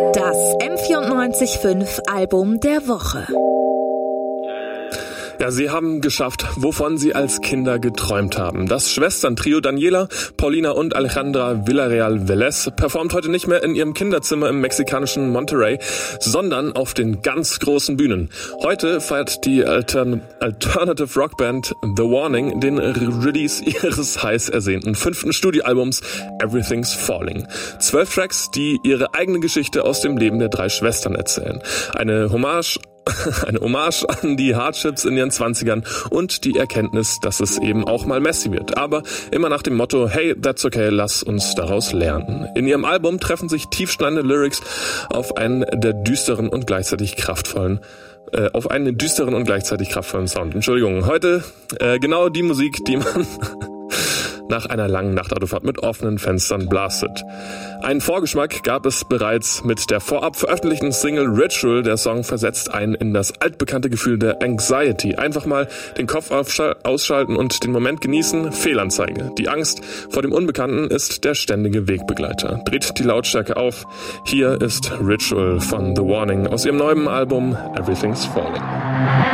Das M94.5 Album der Woche. Ja, sie haben geschafft, wovon sie als Kinder geträumt haben. Das Schwesterntrio Daniela, Paulina und Alejandra Villarreal-Velez performt heute nicht mehr in ihrem Kinderzimmer im mexikanischen Monterrey, sondern auf den ganz großen Bühnen. Heute feiert die Alternative Rockband The Warning den Release ihres heiß ersehnten 5. Studioalbums Everything's Falling. 12 Tracks, die ihre eigene Geschichte aus dem Leben der 3 Schwestern erzählen. Eine Hommage an die Hardships in ihren 20ern und die Erkenntnis, dass es eben auch mal messy wird. Aber immer nach dem Motto, hey, that's okay, lass uns daraus lernen. In ihrem Album treffen sich tiefschneidende Lyrics auf einen düsteren und gleichzeitig kraftvollen Sound. Entschuldigung, heute genau die Musik, die man nach einer langen Nachtautofahrt mit offenen Fenstern blastet. Einen Vorgeschmack gab es bereits mit der vorab veröffentlichten Single Ritual. Der Song versetzt einen in das altbekannte Gefühl der Anxiety. Einfach mal den Kopf ausschalten und den Moment genießen. Fehlanzeige. Die Angst vor dem Unbekannten ist der ständige Wegbegleiter. Dreht die Lautstärke auf. Hier ist Ritual von The Warning aus ihrem neuen Album Everything's Falling.